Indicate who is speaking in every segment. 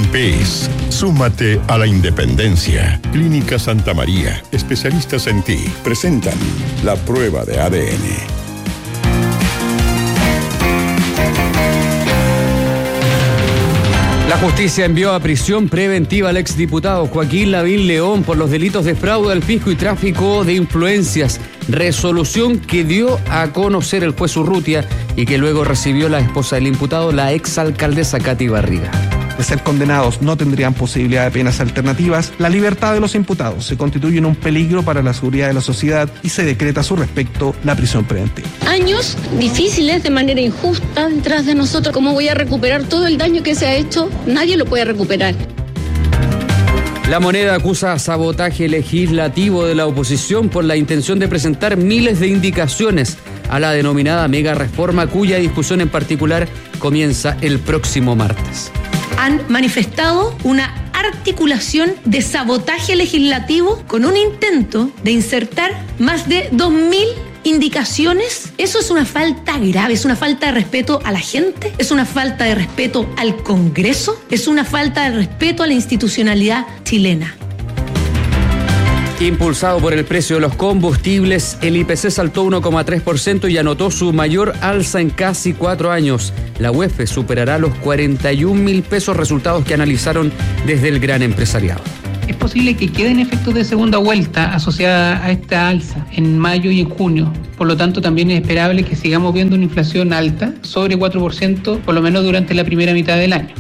Speaker 1: PES. Súmate a la independencia. Clínica Santa María, especialistas en ti, presentan la prueba de ADN.
Speaker 2: La justicia envió a prisión preventiva al exdiputado Joaquín Lavín León por los delitos de fraude al fisco y tráfico de influencias. Resolución que dio a conocer el juez Urrutia y que luego recibió la esposa del imputado, la exalcaldesa Katy Barriga.
Speaker 3: De ser condenados no tendrían posibilidad de penas alternativas, la libertad de los imputados se constituye en un peligro para la seguridad de la sociedad y se decreta a su respecto la prisión preventiva.
Speaker 4: Años difíciles de manera injusta detrás de nosotros. ¿Cómo voy a recuperar todo el daño que se ha hecho? Nadie lo puede recuperar.
Speaker 2: La Moneda acusa sabotaje legislativo de la oposición por la intención de presentar miles de indicaciones a la denominada mega reforma, cuya discusión en particular comienza el próximo martes.
Speaker 5: Han manifestado una articulación de sabotaje legislativo con un intento de insertar más de 2.000 indicaciones. Eso es una falta grave, es una falta de respeto a la gente, es una falta de respeto al Congreso, es una falta de respeto a la institucionalidad chilena.
Speaker 2: Impulsado por el precio de los combustibles, el IPC saltó 1,3% y anotó su mayor alza en casi 4 años. La UEF superará los 41.000 pesos, resultados que analizaron desde el gran empresariado.
Speaker 6: Es posible que queden efectos de segunda vuelta asociada a esta alza en mayo y en junio. Por lo tanto, también es esperable que sigamos viendo una inflación alta, sobre 4%, por lo menos durante la primera mitad del año.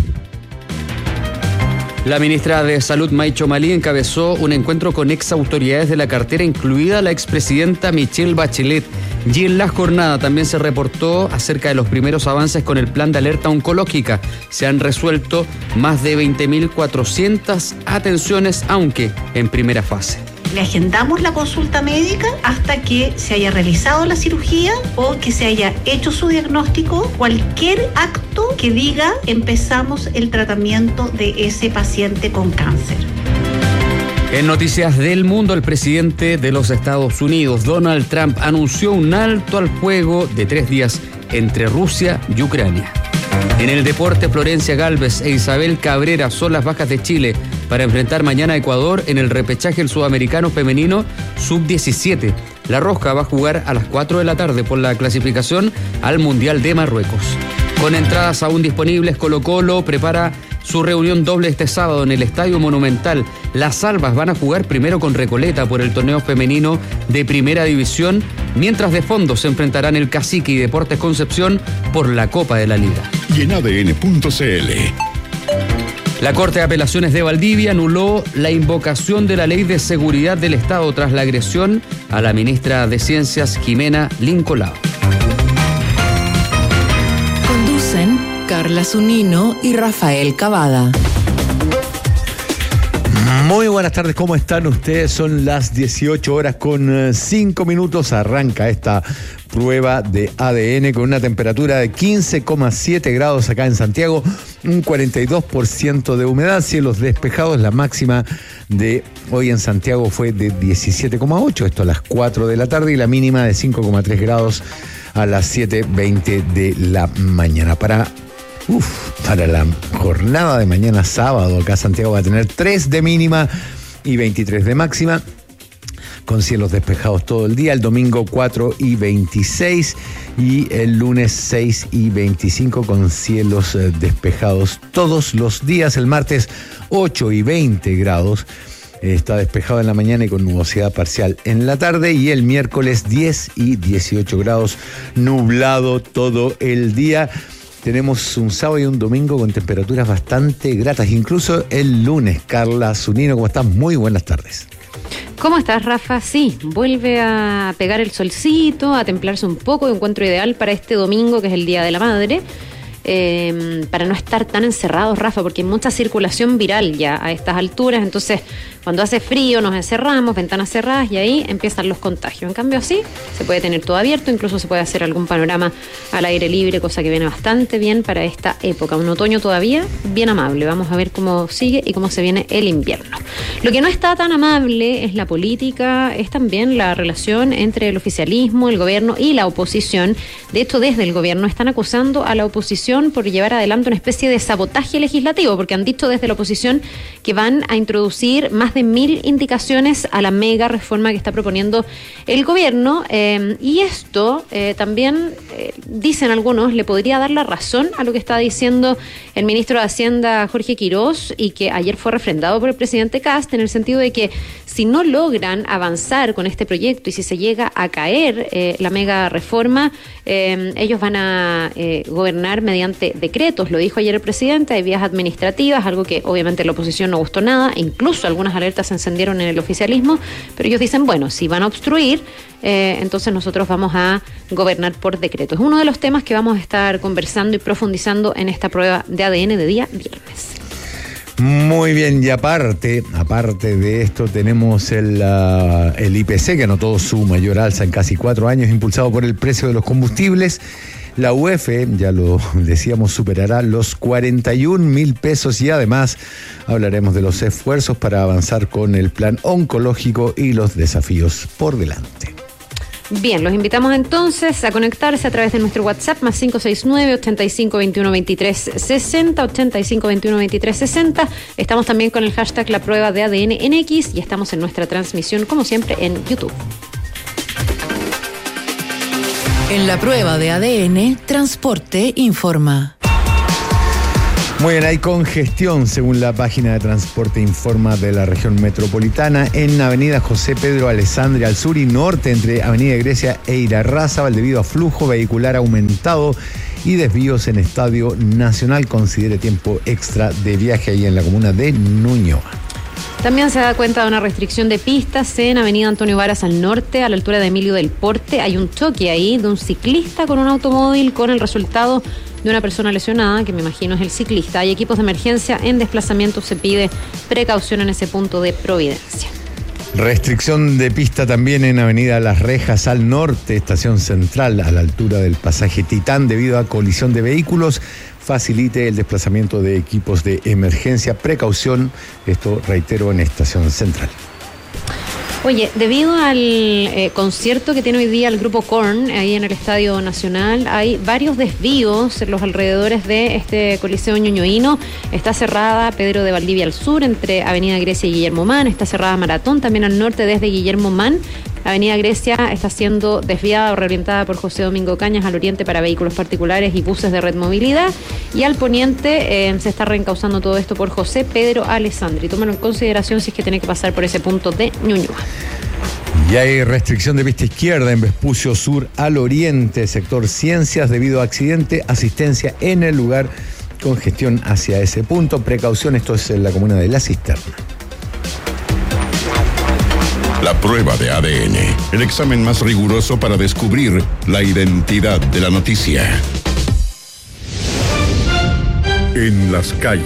Speaker 2: La ministra de Salud, Maicho Malí, encabezó un encuentro con exautoridades de la cartera, incluida la expresidenta Michelle Bachelet. Y en la jornada también se reportó acerca de los primeros avances con el plan de alerta oncológica. Se han resuelto más de 20.400 atenciones, aunque en primera fase.
Speaker 7: Le agendamos la consulta médica hasta que se haya realizado la cirugía o que se haya hecho su diagnóstico, cualquier acto que diga empezamos el tratamiento de ese paciente con cáncer.
Speaker 2: En noticias del mundo, el presidente de los Estados Unidos, Donald Trump, anunció un alto al fuego de 3 días entre Rusia y Ucrania. En el deporte, Florencia Gálvez e Isabel Cabrera son las bajas de Chile para enfrentar mañana a Ecuador en el repechaje del sudamericano femenino sub-17. La Roja va a jugar a las 4 de la tarde por la clasificación al Mundial de Marruecos. Con entradas aún disponibles, Colo-Colo prepara su reunión doble este sábado en el Estadio Monumental. Las Albas van a jugar primero con Recoleta por el torneo femenino de Primera División, mientras de fondo se enfrentarán el Cacique y Deportes Concepción por la Copa de la Liga.
Speaker 1: Y en ADN.cl.
Speaker 2: La Corte de Apelaciones de Valdivia anuló la invocación de la Ley de Seguridad del Estado tras la agresión a la ministra de Ciencias, Jimena Lincolao.
Speaker 8: Conducen Carla Zunino y Rafael Cavada.
Speaker 9: Muy buenas tardes, ¿cómo están ustedes? Son las 18 horas con 5 minutos. Arranca esta prueba de ADN con una temperatura de 15,7 grados acá en Santiago, un 42% de humedad, cielos despejados. La máxima de hoy en Santiago fue de 17,8, esto a las 4 de la tarde, y la mínima de 5,3 grados a las 7:20 de la mañana. Para la jornada de mañana sábado, acá Santiago va a tener 3 de mínima y 23 de máxima, con cielos despejados todo el día. El domingo 4 y 26 y el lunes 6 y 25 con cielos despejados todos los días. El martes 8 y 20 grados. Está despejado en la mañana y con nubosidad parcial en la tarde, y el miércoles 10 y 18 grados, nublado todo el día. Tenemos un sábado y un domingo con temperaturas bastante gratas, incluso el lunes. Carla Zunino, ¿cómo estás? Muy buenas tardes.
Speaker 10: ¿Cómo estás, Rafa? Sí, vuelve a pegar el solcito, a templarse un poco. Encuentro ideal para este domingo, que es el Día de la Madre, para no estar tan encerrados, Rafa, porque hay mucha circulación viral ya a estas alturas. Entonces, cuando hace frío nos encerramos, ventanas cerradas, y ahí empiezan los contagios. En cambio, así se puede tener todo abierto, incluso se puede hacer algún panorama al aire libre, cosa que viene bastante bien para esta época. Un otoño todavía bien amable. Vamos a ver cómo sigue y cómo se viene el invierno. Lo que no está tan amable es la política, es también la relación entre el oficialismo, el gobierno y la oposición. De hecho, desde el gobierno están acusando a la oposición oposición por llevar adelante una especie de sabotaje legislativo, porque han dicho desde la oposición que van a introducir más de 1.000 indicaciones a la mega reforma que está proponiendo el gobierno, y esto también, dicen algunos, le podría dar la razón a lo que está diciendo el ministro de Hacienda, Jorge Quirós, y que ayer fue refrendado por el presidente Kast, en el sentido de que si no logran avanzar con este proyecto y si se llega a caer la mega reforma, ellos van a gobernar mediante decretos. Lo dijo ayer el presidente, hay vías administrativas, algo que obviamente la oposición no gustó nada, incluso algunas alertas se encendieron en el oficialismo, pero ellos dicen, bueno, si van a obstruir, entonces nosotros vamos a gobernar por decreto. Es uno de los temas que vamos a estar conversando y profundizando en esta prueba de ADN de día viernes.
Speaker 9: Muy bien, y aparte de esto tenemos el IPC, que anotó su mayor alza en casi 4 años, impulsado por el precio de los combustibles. La UEF, ya lo decíamos, superará los 41.000 pesos y además hablaremos de los esfuerzos para avanzar con el plan oncológico y los desafíos por delante.
Speaker 10: Bien, los invitamos entonces a conectarse a través de nuestro WhatsApp más 569-8521-2360, 8521-2360. Estamos también con el hashtag La Prueba de ADN en X y estamos en nuestra transmisión, como siempre, en YouTube.
Speaker 8: En La Prueba de ADN, Transporte informa.
Speaker 9: Muy bien, hay congestión, según la página de Transporte Informa de la región metropolitana, en Avenida José Pedro Alessandri al sur y norte, entre Avenida Grecia e Irarrázaval, debido a flujo vehicular aumentado y desvíos en Estadio Nacional. Considere tiempo extra de viaje ahí en la comuna de Ñuñoa.
Speaker 10: También se da cuenta de una restricción de pistas en Avenida Antonio Varas al norte, a la altura de Emilio del Porte. Hay un choque ahí de un ciclista con un automóvil, con el resultado de una persona lesionada, que me imagino es el ciclista. Hay equipos de emergencia en desplazamiento, se pide precaución en ese punto de Providencia.
Speaker 9: Restricción de pista también en Avenida Las Rejas al norte, estación central, a la altura del pasaje Titán, debido a colisión de vehículos. Facilite el desplazamiento de equipos de emergencia. Precaución, esto reitero, en estación central.
Speaker 10: Oye, debido al concierto que tiene hoy día el grupo Korn ahí en el Estadio Nacional, hay varios desvíos en los alrededores de este coliseo ñuñoíno. Está cerrada Pedro de Valdivia al sur, entre Avenida Grecia y Guillermo Mann. Está cerrada Maratón, también al norte desde Guillermo Mann. Avenida Grecia está siendo desviada o reorientada por José Domingo Cañas al oriente para vehículos particulares y buses de Red Movilidad. Y al poniente se está reencauzando todo esto por José Pedro Alessandri. Tómalo en consideración si es que tiene que pasar por ese punto de Ñuñoa.
Speaker 9: Y hay restricción de pista izquierda en Vespucio Sur al oriente, sector Ciencias, debido a accidente. Asistencia en el lugar, congestión hacia ese punto. Precaución, esto es en la comuna de La Cisterna.
Speaker 1: La prueba de ADN, el examen más riguroso para descubrir la identidad de la noticia. En las calles.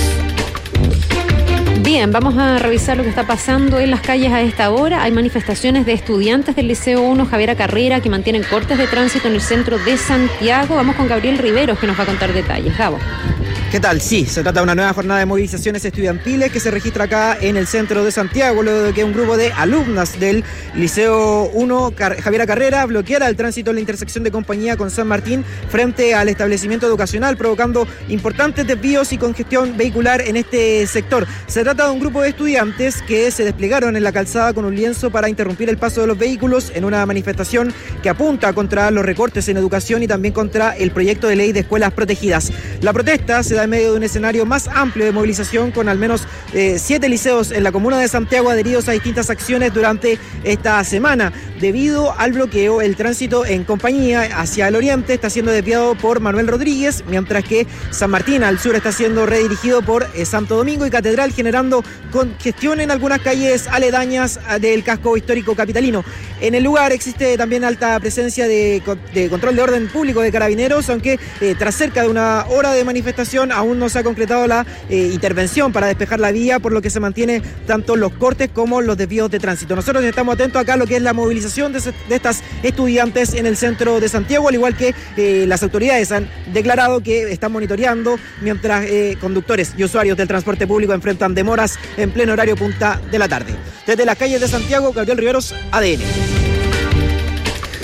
Speaker 10: Bien, vamos a revisar lo que está pasando en las calles a esta hora. Hay manifestaciones de estudiantes del Liceo 1 Javiera Carrera que mantienen cortes de tránsito en el centro de Santiago. Vamos con Gabriel Riveros, que nos va a contar detalles. Gabo.
Speaker 11: ¿Qué tal? Sí, se trata de una nueva jornada de movilizaciones estudiantiles que se registra acá en el centro de Santiago, luego de que un grupo de alumnas del Liceo 1 Javiera Carrera bloqueara el tránsito en la intersección de Compañía con San Martín frente al establecimiento educacional, provocando importantes desvíos y congestión vehicular en este sector. Se trata de un grupo de estudiantes que se desplegaron en la calzada con un lienzo para interrumpir el paso de los vehículos en una manifestación que apunta contra los recortes en educación y también contra el proyecto de ley de escuelas protegidas. La protesta se da en medio de un escenario más amplio de movilización, con al menos 7 liceos en la comuna de Santiago adheridos a distintas acciones durante esta semana. Debido al bloqueo, el tránsito en Compañía hacia el oriente está siendo desviado por Manuel Rodríguez, mientras que San Martín al sur está siendo redirigido por Santo Domingo y Catedral, generando congestión en algunas calles aledañas del casco histórico capitalino. En el lugar existe también alta presencia de control de orden público de carabineros, aunque tras cerca de una hora de manifestación aún no se ha concretado la intervención para despejar la vía, por lo que se mantiene tanto los cortes como los desvíos de tránsito. Nosotros estamos atentos acá a lo que es la movilización de estas estudiantes en el centro de Santiago, al igual que las autoridades han declarado que están monitoreando mientras conductores y usuarios del transporte público enfrentan demoras en pleno horario punta de la tarde. Desde las calles de Santiago, Gabriel Riveros, ADN.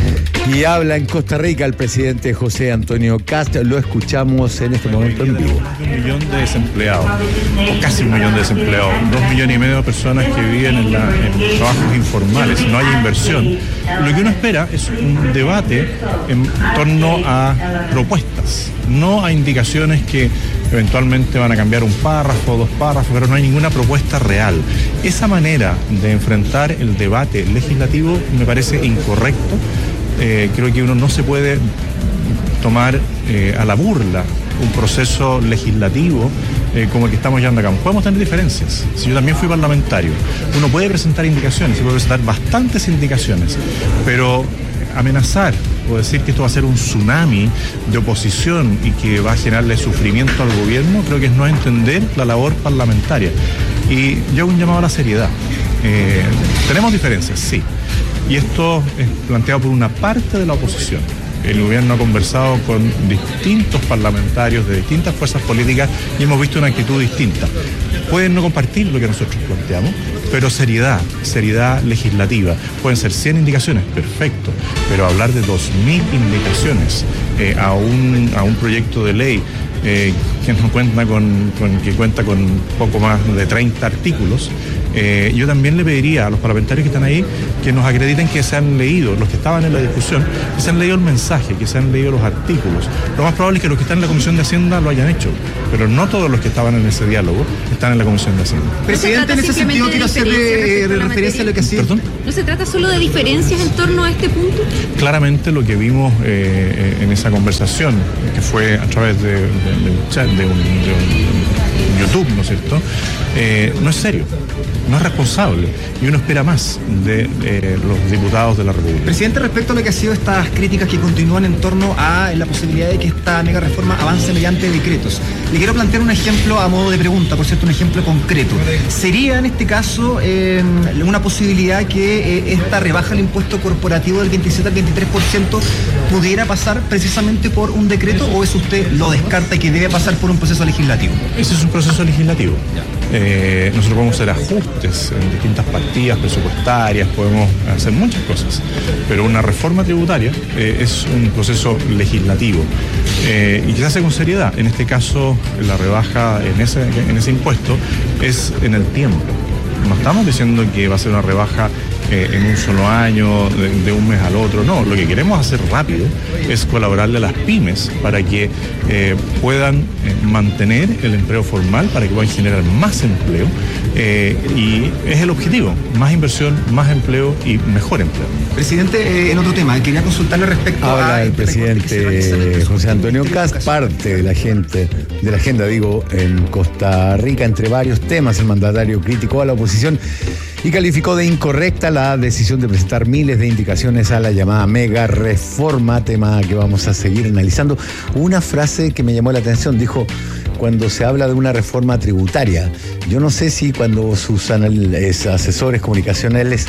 Speaker 9: Y habla en Costa Rica el presidente José Antonio Kast. Lo escuchamos en este momento en vivo.
Speaker 12: Más de 1 millón de desempleados, o casi 1 millón de desempleados, 2,5 millones de personas que viven en trabajos informales, no hay inversión. Lo que uno espera es un debate en torno a propuestas, no a indicaciones que eventualmente van a cambiar un párrafo, 2 párrafos, pero no hay ninguna propuesta real. Esa manera de enfrentar el debate legislativo me parece incorrecto. Creo que uno no se puede tomar a la burla un proceso legislativo como el que estamos llevando a cabo. Podemos tener diferencias. Si yo también fui parlamentario, uno puede presentar indicaciones, se puede presentar bastantes indicaciones, pero amenazar o decir que esto va a ser un tsunami de oposición y que va a generarle sufrimiento al gobierno, creo que es no entender la labor parlamentaria. Y yo hago un llamado a la seriedad. Tenemos diferencias, sí. Y esto es planteado por una parte de la oposición. El gobierno ha conversado con distintos parlamentarios de distintas fuerzas políticas y hemos visto una actitud distinta. Pueden no compartir lo que nosotros planteamos, pero seriedad legislativa. Pueden ser 100 indicaciones, perfecto, pero hablar de 2.000 indicaciones a un proyecto de ley que no cuenta que cuenta con poco más de 30 artículos. Yo también le pediría a los parlamentarios que están ahí que nos acrediten que se han leído, los que estaban en la discusión, que se han leído el mensaje, que se han leído los artículos. Lo más probable es que los que están en la Comisión de Hacienda lo hayan hecho, pero no todos los que estaban en ese diálogo están en la Comisión de Hacienda.
Speaker 11: Presidente, en ese sentido quiero hacerle referencia a lo que ha sido.
Speaker 12: ¿Perdón?
Speaker 10: ¿No se trata solo de diferencias en torno a este punto?
Speaker 12: Claramente lo que vimos en esa conversación, que fue a través de un chat, de un YouTube, ¿no es cierto? No es serio, no es responsable y uno espera más de los diputados de la República.
Speaker 11: Presidente, respecto a lo que han sido estas críticas que continúan en torno a la posibilidad de que esta mega reforma avance mediante decretos, le quiero plantear un ejemplo a modo de pregunta, por cierto, un ejemplo concreto. ¿Sería en este caso una posibilidad que esta rebaja al impuesto corporativo del 27 al 23% pudiera pasar precisamente por un decreto, o es usted lo descarta y que debe pasar por un proceso legislativo?
Speaker 12: Ese es un proceso legislativo. Nosotros podemos hacer ajustes en distintas partidas presupuestarias, podemos hacer muchas cosas, pero una reforma tributaria es un proceso legislativo y que se hace con seriedad. En este caso, la rebaja en ese impuesto es en el tiempo. No estamos diciendo que va a ser una rebaja en un solo año, de un mes al otro. No, lo que queremos hacer rápido es colaborarle a las pymes para que puedan mantener el empleo formal, para que puedan generar más empleo y es el objetivo: más inversión, más empleo y mejor empleo.
Speaker 11: Presidente, en otro tema, quería consultarle respecto
Speaker 9: a el presidente José Antonio Kast, parte de la agenda, en Costa Rica. Entre varios temas, el mandatario criticó a la oposición y calificó de incorrecta la decisión de presentar miles de indicaciones a la llamada mega reforma, tema que vamos a seguir analizando. Una frase que me llamó la atención, dijo: cuando se habla de una reforma tributaria, yo no sé si cuando sus asesores comunicacionales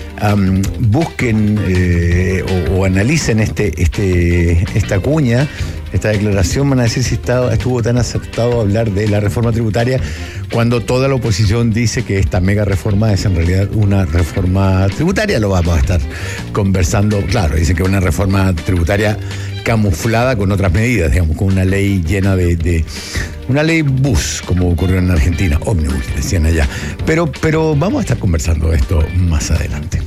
Speaker 9: busquen o analicen esta cuña, esta declaración, van a decir si estuvo tan acertado hablar de la reforma tributaria cuando toda la oposición dice que esta mega reforma es en realidad una reforma tributaria. Lo vamos a estar conversando. Claro, dicen que es una reforma tributaria camuflada con otras medidas, digamos, con una ley llena de una ley bus, como ocurrió en Argentina, ómnibus, decían allá. Pero vamos a estar conversando esto más adelante.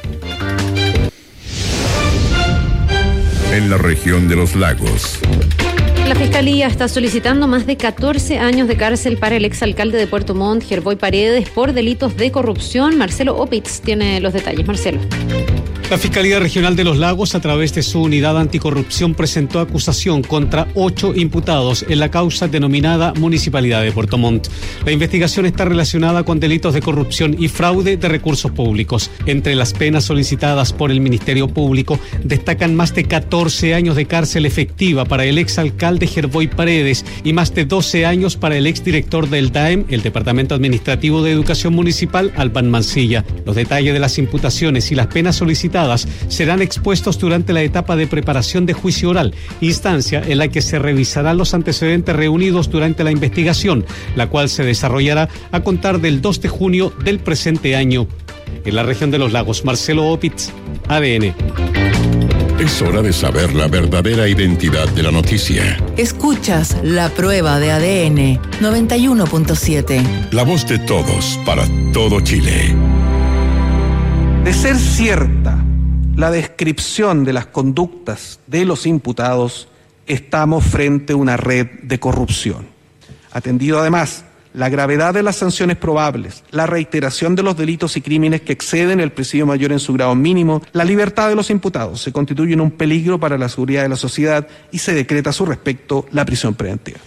Speaker 1: En la región de los lagos.
Speaker 10: La Fiscalía está solicitando más de 14 años de cárcel para el exalcalde de Puerto Montt, Gervoy Paredes, por delitos de corrupción. Marcelo Opitz tiene los detalles. Marcelo.
Speaker 13: La Fiscalía Regional de los Lagos, a través de su unidad anticorrupción, presentó acusación contra 8 imputados en la causa denominada Municipalidad de Puerto Montt. La investigación está relacionada con delitos de corrupción y fraude de recursos públicos. Entre las penas solicitadas por el Ministerio Público destacan más de 14 años de cárcel efectiva para el exalcalde Gervoy Paredes y más de 12 años para el exdirector del DAEM, el Departamento Administrativo de Educación Municipal, Albán Mancilla. Los detalles de las imputaciones y las penas solicitadas serán expuestos durante la etapa de preparación de juicio oral, instancia en la que se revisarán los antecedentes reunidos durante la investigación, la cual se desarrollará a contar del 2 de junio del presente año. En la región de los lagos, Marcelo Opitz, ADN.
Speaker 1: Es hora de saber la verdadera identidad de la noticia.
Speaker 8: Escuchas La Prueba de ADN 91.7.
Speaker 1: La voz de todos para todo Chile.
Speaker 3: De ser cierta la descripción de las conductas de los imputados, estamos frente a una red de corrupción. Atendido además la gravedad de las sanciones probables, la reiteración de los delitos y crímenes que exceden el presidio mayor en su grado mínimo, la libertad de los imputados se constituye en un peligro para la seguridad de la sociedad y se decreta a su respecto la prisión preventiva.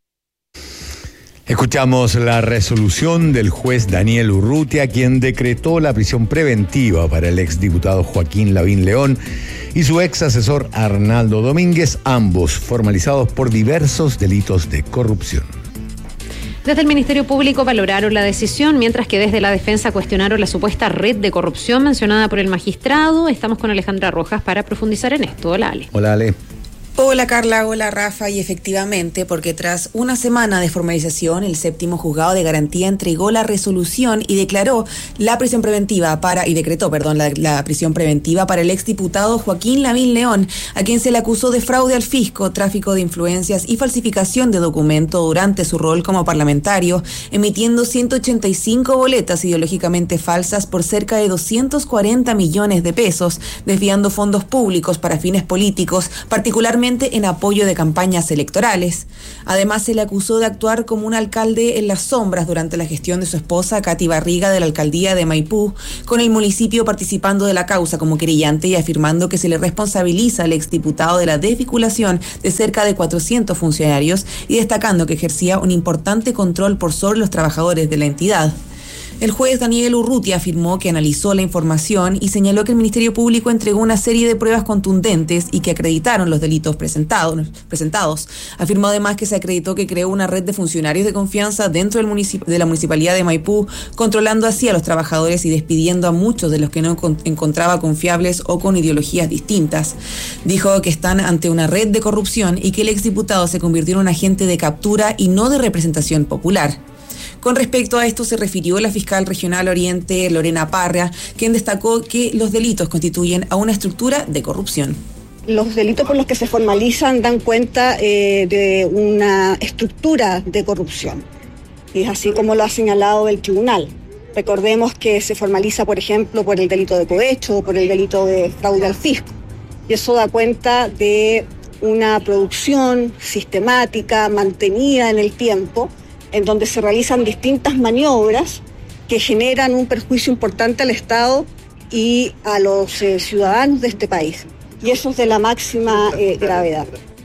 Speaker 9: Escuchamos la resolución del juez Daniel Urrutia, quien decretó la prisión preventiva para el exdiputado Joaquín Lavín León y su ex asesor Arnaldo Domínguez, ambos formalizados por diversos delitos de corrupción.
Speaker 10: Desde el Ministerio Público valoraron la decisión, mientras que desde la defensa cuestionaron la supuesta red de corrupción mencionada por el magistrado. Estamos con Alejandra Rojas para profundizar en esto. Hola, Ale.
Speaker 9: Hola, Ale.
Speaker 14: Hola Carla, hola Rafa, y efectivamente, porque tras una semana de formalización, el séptimo juzgado de garantía entregó la resolución y declaró la prisión preventiva la prisión preventiva para el exdiputado Joaquín Lavín León, a quien se le acusó de fraude al fisco, tráfico de influencias y falsificación de documento durante su rol como parlamentario, emitiendo 185 boletas ideológicamente falsas por cerca de 240 millones de pesos, desviando fondos públicos para fines políticos, particularmente en apoyo de campañas electorales. Además, se le acusó de actuar como un alcalde en las sombras durante la gestión de su esposa, Katy Barriga, de la alcaldía de Maipú, con el municipio participando de la causa como querellante y afirmando que se le responsabiliza al exdiputado de la desvinculación de cerca de 400 funcionarios y destacando que ejercía un importante control por sobre los trabajadores de la entidad. El juez Daniel Urrutia afirmó que analizó la información y señaló que el Ministerio Público entregó una serie de pruebas contundentes y que acreditaron los delitos presentados. Afirmó además que se acreditó que creó una red de funcionarios de confianza dentro de la Municipalidad de Maipú, controlando así a los trabajadores y despidiendo a muchos de los que no encontraba confiables o con ideologías distintas. Dijo que están ante una red de corrupción y que el exdiputado se convirtió en un agente de captura y no de representación popular. Con respecto a esto se refirió la fiscal regional Oriente, Lorena Parra, quien destacó que los delitos constituyen a una estructura de corrupción.
Speaker 15: Los delitos por los que se formalizan dan cuenta de una estructura de corrupción. Y es así como lo ha señalado el tribunal. Recordemos que se formaliza, por ejemplo, por el delito de cohecho o por el delito de fraude al fisco. Y eso da cuenta de una producción sistemática, mantenida en el tiempo, en donde se realizan distintas maniobras que generan un perjuicio importante al Estado y a los ciudadanos de este país. Y eso es de la máxima gravedad.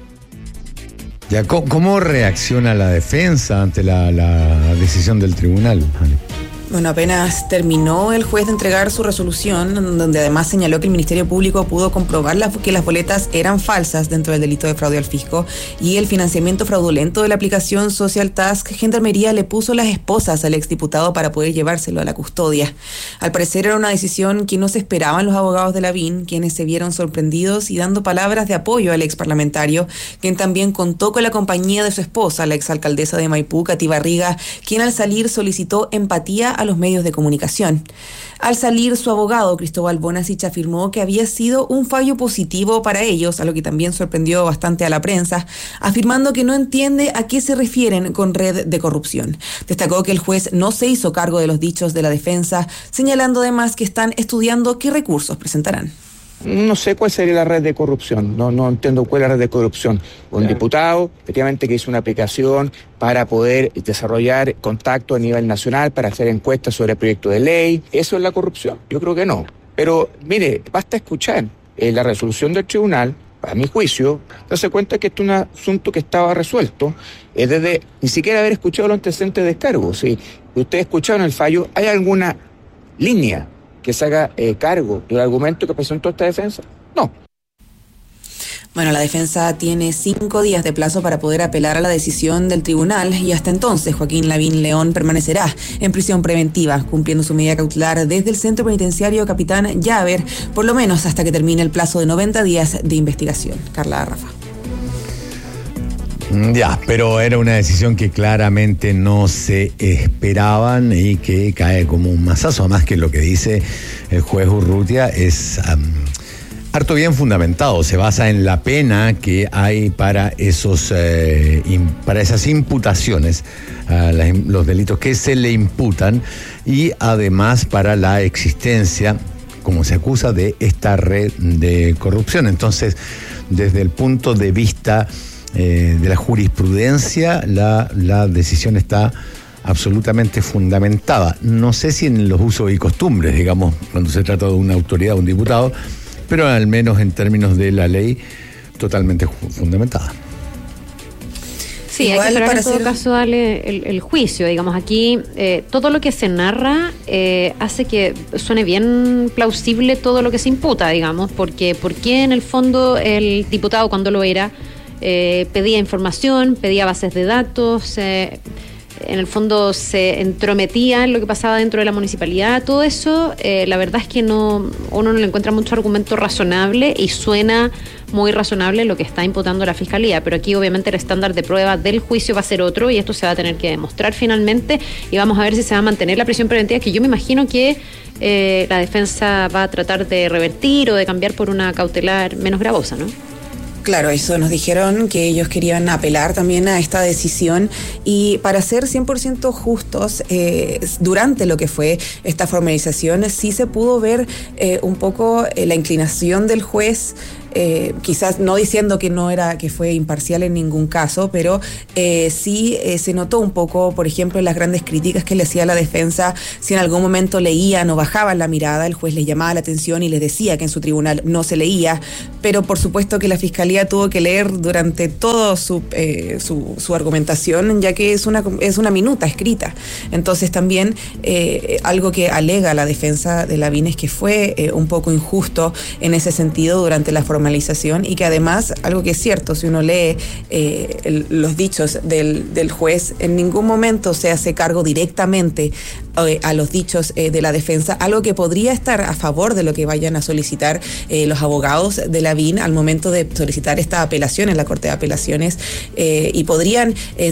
Speaker 9: Ya, ¿cómo reacciona la defensa ante la decisión del tribunal?
Speaker 14: Bueno, apenas terminó el juez de entregar su resolución, donde además señaló que el Ministerio Público pudo comprobar que las boletas eran falsas dentro del delito de fraude al fisco y el financiamiento fraudulento de la aplicación Social Task. Gendarmería le puso las esposas al exdiputado para poder llevárselo a la custodia. Al parecer era una decisión que no se esperaban los abogados de Lavín, quienes se vieron sorprendidos y dando palabras de apoyo al exparlamentario, quien también contó con la compañía de su esposa, la exalcaldesa de Maipú, Katy Barriga, quien al salir solicitó empatía a los medios de comunicación. Al salir, su abogado, Cristóbal Bonasich, afirmó que había sido un fallo positivo para ellos, a lo que también sorprendió bastante a la prensa, afirmando que no entiende a qué se refieren con red de corrupción. Destacó que el juez no se hizo cargo de los dichos de la defensa, señalando además que están estudiando qué recursos presentarán.
Speaker 16: No sé cuál sería la red de corrupción, no entiendo cuál es la red de corrupción. Un diputado, efectivamente, que hizo una aplicación para poder desarrollar contacto a nivel nacional, para hacer encuestas sobre el proyecto de ley. ¿Eso es la corrupción? Yo creo que no. Pero, mire, basta escuchar la resolución del tribunal, a mi juicio, darse cuenta que este es un asunto que estaba resuelto desde ni siquiera haber escuchado los antecedentes de descargo. Si ustedes escucharon el fallo, ¿hay alguna línea que se haga cargo del argumento que presentó esta defensa? No.
Speaker 14: Bueno, la defensa tiene 5 días de plazo para poder apelar a la decisión del tribunal y hasta entonces Joaquín Lavín León permanecerá en prisión preventiva, cumpliendo su medida cautelar desde el centro penitenciario Capitán Llaver, por lo menos hasta que termine el plazo de 90 días de investigación. Carla, Rafa.
Speaker 9: Ya, pero era una decisión que claramente no se esperaban y que cae como un mazazo. Además que lo que dice el juez Urrutia es Harto bien fundamentado, se basa en la pena que hay para para esas imputaciones, los delitos que se le imputan, y además para la existencia, como se acusa, de esta red de corrupción. Entonces, desde el punto de vista de la jurisprudencia, la decisión está absolutamente fundamentada. No sé si en los usos y costumbres, digamos, cuando se trata de una autoridad o un diputado, pero al menos en términos de la ley, totalmente fundamentada.
Speaker 10: Sí, hay que esperar en todo caso el juicio. Digamos, aquí todo lo que se narra hace que suene bien plausible todo lo que se imputa, digamos, porque en el fondo el diputado, cuando lo era, pedía información, pedía bases de datos, en el fondo se entrometía en lo que pasaba dentro de la municipalidad. Todo eso, la verdad es que uno no le encuentra mucho argumento razonable, y suena muy razonable lo que está imputando la Fiscalía, pero aquí obviamente el estándar de prueba del juicio va a ser otro, y esto se va a tener que demostrar finalmente, y vamos a ver si se va a mantener la prisión preventiva, que yo me imagino que la defensa va a tratar de revertir o de cambiar por una cautelar menos gravosa, ¿no?
Speaker 14: Claro, eso nos dijeron, que ellos querían apelar también a esta decisión, y para ser 100% justos, durante lo que fue esta formalización sí se pudo ver un poco la inclinación del juez, quizás no diciendo que fue imparcial en ningún caso, pero sí se notó un poco, por ejemplo, en las grandes críticas que le hacía a la defensa. Si en algún momento leían o bajaban la mirada, el juez les llamaba la atención y les decía que en su tribunal no se leía, pero por supuesto que la Fiscalía tuvo que leer durante todo su argumentación, ya que es una minuta escrita. Entonces también algo que alega la defensa de Lavín es que fue un poco injusto en ese sentido durante la formalización, y que además, algo que es cierto, si uno lee los dichos del juez, en ningún momento se hace cargo directamente a los dichos de la defensa, algo que podría estar a favor de lo que vayan a solicitar los abogados de Lavín al momento de solicitar esta apelación en la Corte de Apelaciones, y podría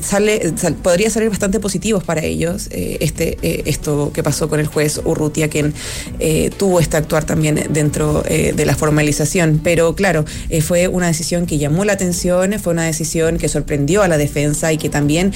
Speaker 14: salir bastante positivos para ellos esto que pasó con el juez Urrutia, quien tuvo este actuar también dentro de la formalización. Pero claro, fue una decisión que llamó la atención, fue una decisión que sorprendió a la defensa, y que también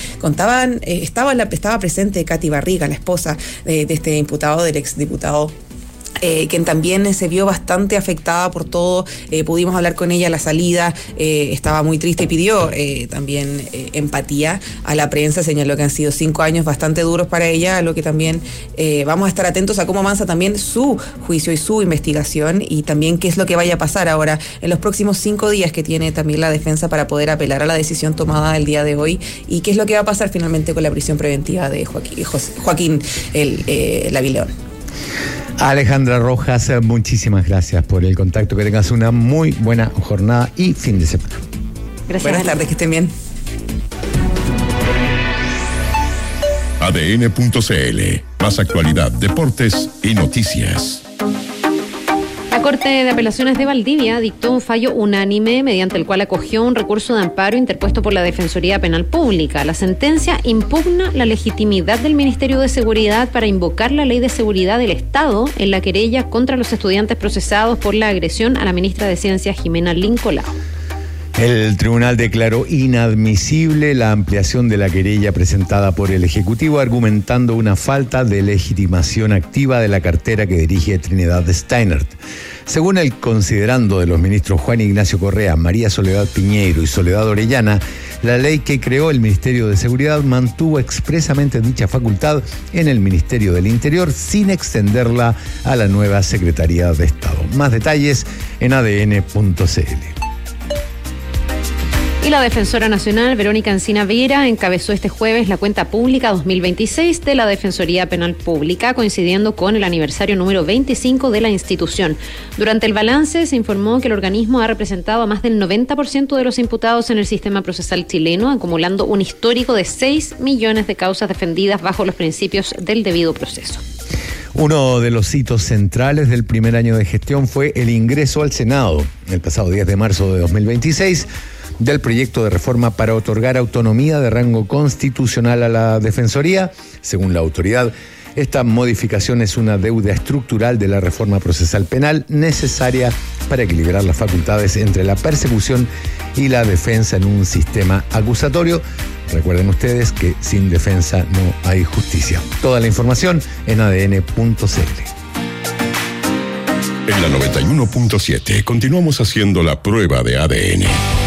Speaker 14: estaba presente Katy Barriga, la esposa de este imputado, del exdiputado, quien también se vio bastante afectada por todo. Pudimos hablar con ella a la salida, estaba muy triste y pidió también empatía a la prensa. Señaló que han sido 5 años bastante duros para ella, a lo que también vamos a estar atentos a cómo avanza también su juicio y su investigación, y también qué es lo que vaya a pasar ahora en los próximos 5 días que tiene también la defensa para poder apelar a la decisión tomada el día de hoy, y qué es lo que va a pasar finalmente con la prisión preventiva de Joaquín Lavín.
Speaker 9: Alejandra Rojas, muchísimas gracias por el contacto. Que tengas una muy buena jornada y fin de semana.
Speaker 14: Gracias. Buenas tardes, que estén bien.
Speaker 1: ADN.cl. Más actualidad, deportes y noticias.
Speaker 10: La Corte de Apelaciones de Valdivia dictó un fallo unánime mediante el cual acogió un recurso de amparo interpuesto por la Defensoría Penal Pública. La sentencia impugna la legitimidad del Ministerio de Seguridad para invocar la Ley de Seguridad del Estado en la querella contra los estudiantes procesados por la agresión a la ministra de Ciencias, Jimena Lincolao.
Speaker 9: El tribunal declaró inadmisible la ampliación de la querella presentada por el Ejecutivo, argumentando una falta de legitimación activa de la cartera que dirige Trinidad Steinert. Según el considerando de los ministros Juan Ignacio Correa, María Soledad Piñeiro y Soledad Orellana, la ley que creó el Ministerio de Seguridad mantuvo expresamente dicha facultad en el Ministerio del Interior sin extenderla a la nueva Secretaría de Estado. Más detalles en ADN.cl.
Speaker 10: Y la Defensora Nacional, Verónica Encina Vera, encabezó este jueves la cuenta pública 2026 de la Defensoría Penal Pública, coincidiendo con el aniversario número 25 de la institución. Durante el balance se informó que el organismo ha representado a más del 90% de los imputados en el sistema procesal chileno, acumulando un histórico de 6 millones de causas defendidas bajo los principios del debido proceso.
Speaker 9: Uno de los hitos centrales del primer año de gestión fue el ingreso al Senado, el pasado 10 de marzo de 2026, del proyecto de reforma para otorgar autonomía de rango constitucional a la Defensoría. Según la autoridad, Esta modificación es una deuda estructural de la reforma procesal penal necesaria para equilibrar las facultades entre la persecución y la defensa en un sistema acusatorio. Recuerden ustedes que sin defensa no hay justicia. Toda la información en adn.cl.
Speaker 1: En la 91.7 continuamos haciendo la prueba de ADN.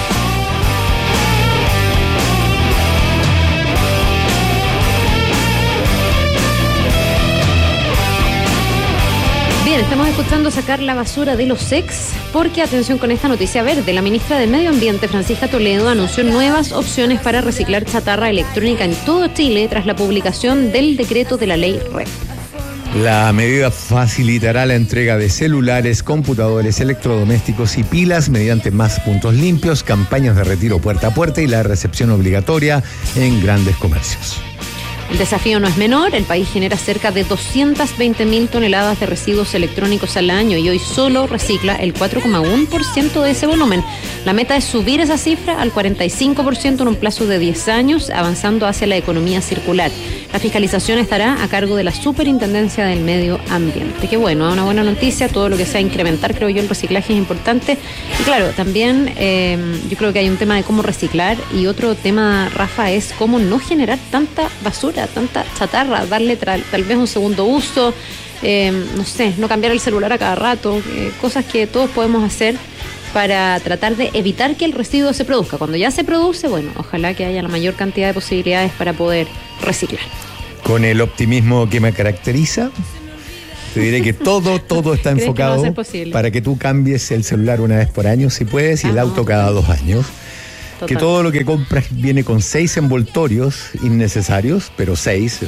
Speaker 10: Bien, estamos escuchando sacar la basura de los ex, porque atención con esta noticia verde. La ministra de Medio Ambiente, Francisca Toledo, anunció nuevas opciones para reciclar chatarra electrónica en todo Chile tras la publicación del decreto de la ley REP.
Speaker 9: La medida facilitará la entrega de celulares, computadores, electrodomésticos y pilas mediante más puntos limpios, campañas de retiro puerta a puerta y la recepción obligatoria en grandes comercios.
Speaker 10: El desafío no es menor, el país genera cerca de 220.000 toneladas de residuos electrónicos al año y hoy solo recicla el 4,1% de ese volumen. La meta es subir esa cifra al 45% en un plazo de 10 años, avanzando hacia la economía circular. La fiscalización estará a cargo de la Superintendencia del Medio Ambiente. Qué bueno, una buena noticia, todo lo que sea incrementar, creo yo, el reciclaje es importante. Y claro, también yo creo que hay un tema de cómo reciclar y otro tema, Rafa, es cómo no generar tanta basura, tanta chatarra, darle tal vez un segundo uso, no sé, no cambiar el celular a cada rato, cosas que todos podemos hacer para tratar de evitar que el residuo se produzca. Cuando ya se produce, bueno, ojalá que haya la mayor cantidad de posibilidades para poder reciclar.
Speaker 9: Con el optimismo que me caracteriza, te diré que todo está enfocado para que tú cambies el celular una vez por año, si puedes, y el auto cada 2 años. Total. Que todo lo que compras viene con 6 envoltorios innecesarios, pero 6.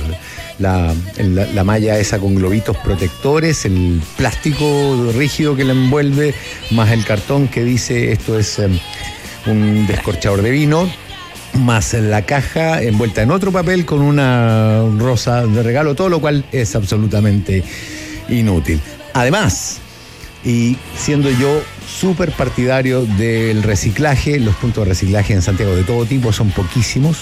Speaker 9: La malla esa con globitos protectores, el plástico rígido que la envuelve, más el cartón que dice esto es un descorchador de vino, más la caja envuelta en otro papel con una rosa de regalo, todo lo cual es absolutamente inútil. Además, y siendo yo súper partidario del reciclaje, los puntos de reciclaje en Santiago de todo tipo son poquísimos.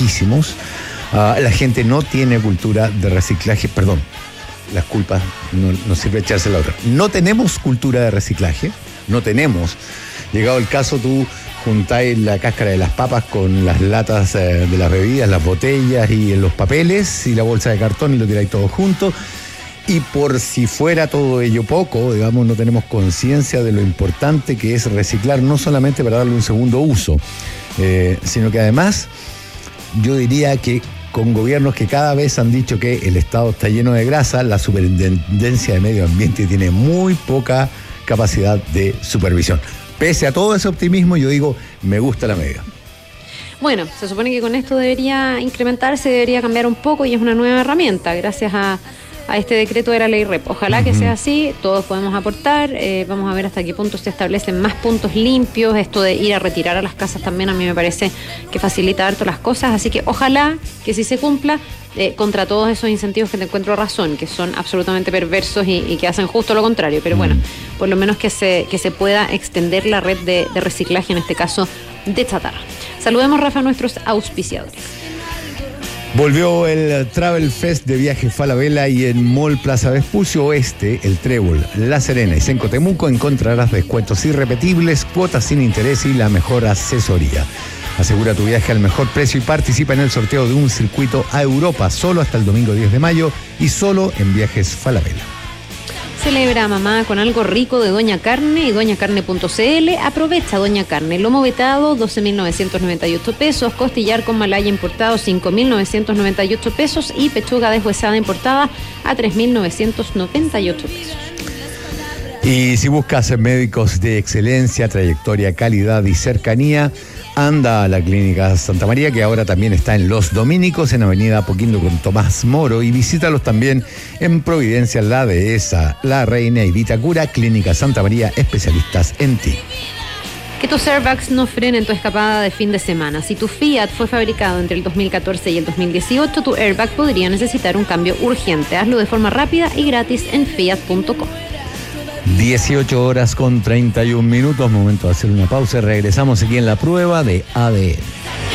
Speaker 9: La gente no tiene cultura de reciclaje, perdón, las culpas, no sirve echarse la otra. No tenemos cultura de reciclaje, no tenemos. Llegado el caso, tú juntáis la cáscara de las papas con las latas de las bebidas, las botellas y los papeles y la bolsa de cartón y lo tiráis todo junto. Y por si fuera todo ello poco, digamos, no tenemos conciencia de lo importante que es reciclar, no solamente para darle un segundo uso, sino que además yo diría que con gobiernos que cada vez han dicho que el Estado está lleno de grasa, la Superintendencia de Medio Ambiente tiene muy poca capacidad de supervisión. Pese a todo ese optimismo, yo digo, me gusta la medida.
Speaker 10: Bueno, se supone que con esto debería incrementarse, debería cambiar un poco y es una nueva herramienta, gracias a este decreto de la ley REP. Ojalá que sea así, todos podemos aportar, vamos a ver hasta qué punto se establecen más puntos limpios, esto de ir a retirar a las casas también a mí me parece que facilita harto las cosas, así que ojalá que sí se cumpla, contra todos esos incentivos que te encuentro razón, que son absolutamente perversos y que hacen justo lo contrario, pero bueno, por lo menos que se pueda extender la red de reciclaje, en este caso de chatarra. Saludemos, Rafa, a nuestros auspiciadores.
Speaker 9: Volvió el Travel Fest de Viajes Falabella y en Mall Plaza Vespucio Oeste, El Trébol, La Serena y Senco Temuco encontrarás descuentos irrepetibles, cuotas sin interés y la mejor asesoría. Asegura tu viaje al mejor precio y participa en el sorteo de un circuito a Europa solo hasta el domingo 10 de mayo y solo en Viajes Falabella.
Speaker 10: Celebra a mamá con algo rico de Doña Carne y doñacarne.cl. Aprovecha Doña Carne. Lomo vetado, 12.998 pesos. Costillar con malaya importado, 5.998 pesos. Y pechuga deshuesada importada a 3.998 pesos.
Speaker 9: Y si buscas médicos de excelencia, trayectoria, calidad y cercanía, anda a la Clínica Santa María, que ahora también está en Los Dominicos, en Avenida Apoquindo con Tomás Moro, y visítalos también en Providencia, La Dehesa, La Reina y Vitacura. Clínica Santa María, especialistas en ti.
Speaker 10: Que tus airbags no frenen tu escapada de fin de semana. Si tu Fiat fue fabricado entre el 2014 y el 2018, tu airbag podría necesitar un cambio urgente. Hazlo de forma rápida y gratis en fiat.com.
Speaker 9: 18:31, momento de hacer una pausa. Regresamos aquí en la prueba de ADN.